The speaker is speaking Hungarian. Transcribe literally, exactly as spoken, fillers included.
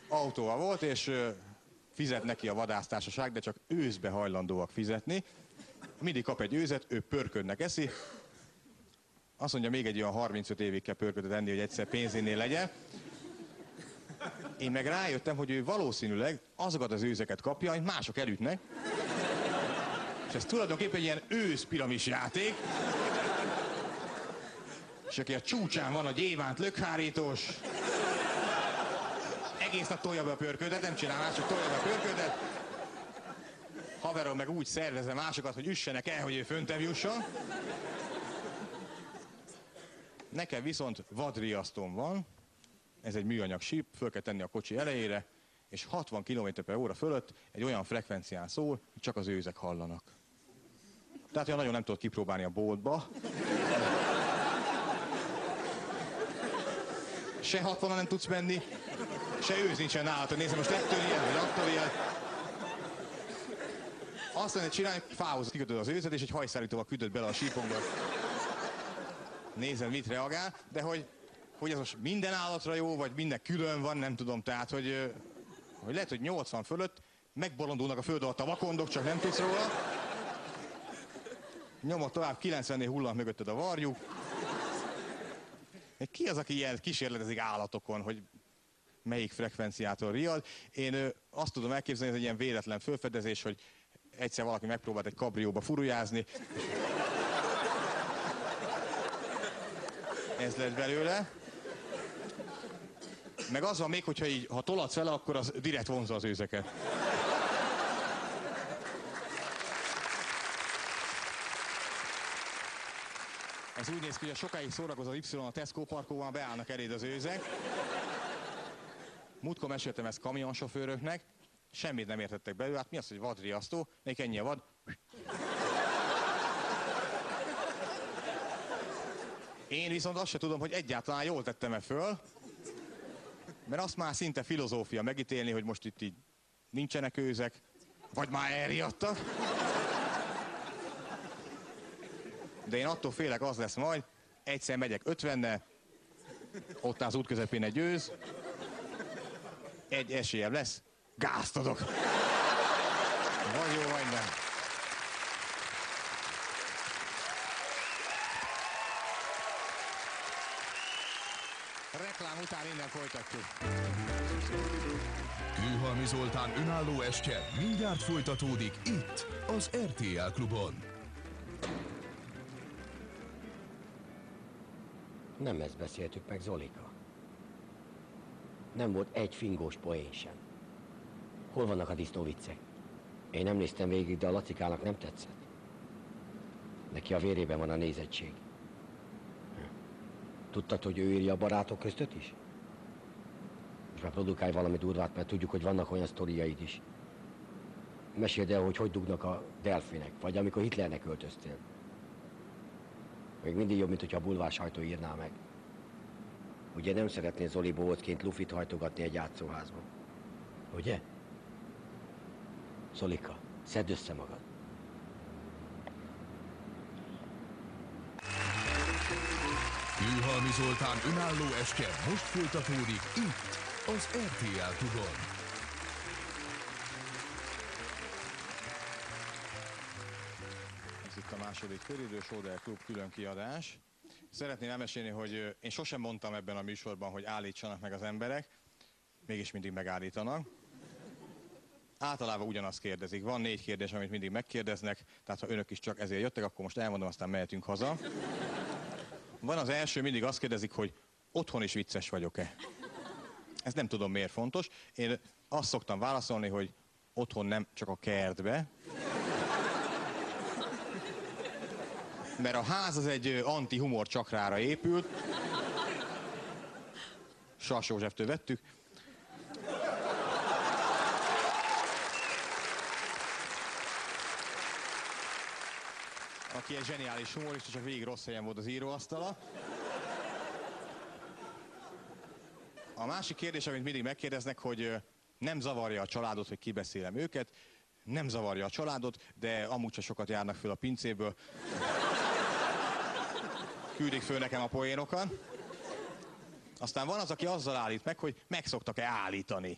autóval volt, és fizet neki a vadásztársaság, de csak őszbe hajlandóak fizetni. Mindig kap egy őzet, ő pörködnek eszi. Azt mondja, még egy olyan harmincöt évig kell pörködöt enni, hogy egyszer pénzénél legyen. Én meg rájöttem, hogy ő valószínűleg azokat az őzeket kapja, amit mások elütnek. És ez tulajdonképpen egy ilyen ősz piramis játék. És aki a csúcsán van, a gyémánt lökhárítós. Egész nap tolja be a pörködet, nem csinál más, csak tolja be a pörködet. Haverom meg úgy szervezze másokat, hogy üssenek el, hogy ő föntebb jusson. Nekem viszont vadriasztóm van. Ez egy műanyag síp, föl kell tenni a kocsi elejére, és hatvan kilométer per óra fölött egy olyan frekvencián szól, hogy csak az őzek hallanak. Tehát olyan nagyon nem tudod kipróbálni a boltba. Se hatvanan nem tudsz menni, se őz nincsen nálad, hogy nézem, most ettől ilyen, vagy attól ilyen. Azt mondja, csinálni, fához kikötöd az őzet, és egy hajszállítóval küldöd bele a sípomba. Nézem, mit reagál, de hogy, hogy ez most minden állatra jó, vagy minden külön van, nem tudom. Tehát, hogy, hogy lehet, hogy nyolcvan fölött megbolondulnak a föld alatt a vakondok, csak nem tudsz róla. Nyomod tovább, kilencvennél hullanak mögötted a varjuk. Ki az, aki ilyen kísérletezik állatokon, hogy melyik frekvenciától riad? Én ö, azt tudom elképzelni, hogy egy ilyen véletlen felfedezés, hogy egyszer valaki megpróbált egy kabrióba furujázni. Ez lett belőle. Meg az van még, hogyha így, ha tolatsz vele, akkor az direkt vonzza az őzeket. Ez úgy néz ki, hogy sokáig szórakozol az Y a Tesco parkolóban, beállnak eléd az őzek. Múltkor meséltem ezt kamionsofőröknek, semmit nem értettek belőle, hát mi az, hogy vadriasztó, még ennyi a vad. Én viszont azt se tudom, hogy egyáltalán jól tettem-e föl, mert azt már szinte filozófia megítélni, hogy most itt így nincsenek őzek, vagy már elriadtak. De én attól félek, az lesz majd, egyszer megyek ötvennel, ott áll az út közepén egy őz, egy esélyem lesz, gázt adok. Vagy jó, vagy nem. Reklám után innen folytatjuk. Kőhalmi Zoltán önálló estje mindjárt folytatódik itt, az er té el Klubon. Nem ezt beszéltük meg, Zolika. Nem volt egy fingós poén sem. Hol vannak a disznóviccek? Én nem néztem végig, de a Lacikának nem tetszett. Neki a vérében van a nézettség. Tudtad, hogy ő írja a barátok között is? Most már produkálj valami durvát, mert tudjuk, hogy vannak olyan sztoriaid is. Meséld el, hogy hogy dugnak a delfinek, vagy amikor Hitlernek öltöztél. Még mindig jobb, mint hogyha a bulvár sajtó írná meg. Ugye nem szeretnél Zoli bohócként lufit hajtogatni egy játszóházban? Ugye? Zolika, szedd össze magad. Kőhalmi Zoltán önálló estje most folytatódik itt, az er té el Klubon. Ez itt a második félidős Oder Klub külön kiadás. Szeretném elmesélni, hogy én sosem mondtam ebben a műsorban, hogy állítsanak meg az emberek, mégis mindig megállítanak. Általában ugyanazt kérdezik. Van négy kérdés, amit mindig megkérdeznek, tehát ha önök is csak ezért jöttek, akkor most elmondom, aztán mehetünk haza. Van az első, mindig azt kérdezik, hogy otthon is vicces vagyok-e. Ez nem tudom, miért fontos. Én azt szoktam válaszolni, hogy otthon nem, csak a kertbe. Mert a ház az egy anti-humor csakrára épült. Sas Józseftől vettük. Aki egy zseniális humorista, csak végig rossz helyen volt az íróasztala. A másik kérdés, amit mindig megkérdeznek, hogy nem zavarja a családot, hogy kibeszélem őket. Nem zavarja a családot, de amúgy se sokat járnak föl a pincéből. Küldik föl nekem a poénokat. Aztán van az, aki azzal állít meg, hogy meg szoktak-e állítani.